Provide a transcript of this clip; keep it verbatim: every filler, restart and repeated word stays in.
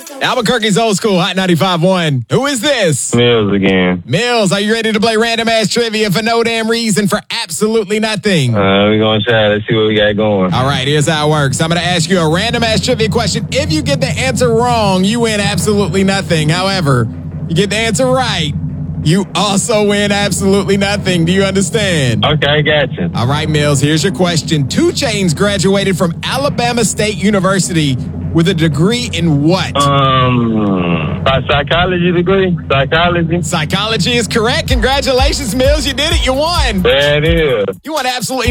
Albuquerque's Old School Hot ninety-five point one. Who is this? Mills again. Mills, are you ready to play random ass trivia for no damn reason for absolutely nothing? Uh, we're going to try. Let's see what we got going. All right, here's how it works. I'm going to ask you a random ass trivia question. If you get the answer wrong, you win absolutely nothing. However, you get the answer right, you also win absolutely nothing. Do you understand? Okay, gotcha. All right, Mills, here's your question. two Chainz graduated from Alabama State University with a degree in what? Um, a psychology degree? Psychology? Psychology is correct. Congratulations, Mills. You did it. You won. There it is. You won absolutely